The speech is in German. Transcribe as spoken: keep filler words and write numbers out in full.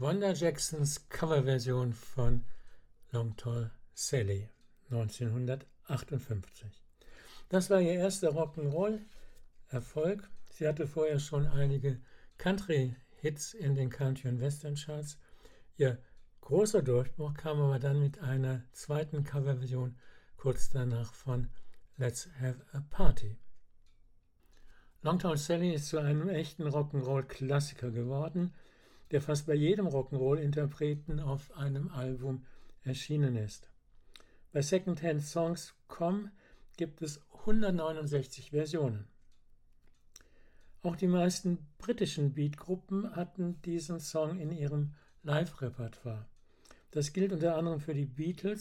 Wanda Jacksons Coverversion von Long Tall Sally neunzehnhundertachtundfünfzig. Das war ihr erster Rock'n'Roll-Erfolg. Sie hatte vorher schon einige Country-Hits in den Country- und Western-Charts. Ihr großer Durchbruch kam aber dann mit einer zweiten Coverversion kurz danach von Let's Have a Party. Long Tall Sally ist zu einem echten Rock'n'Roll-Klassiker geworden, der fast bei jedem Rock'n'Roll-Interpreten auf einem Album erschienen ist. Bei secondhand songs punkt com gibt es hundertneunundsechzig Versionen. Auch die meisten britischen Beatgruppen hatten diesen Song in ihrem Live-Repertoire. Das gilt unter anderem für die Beatles,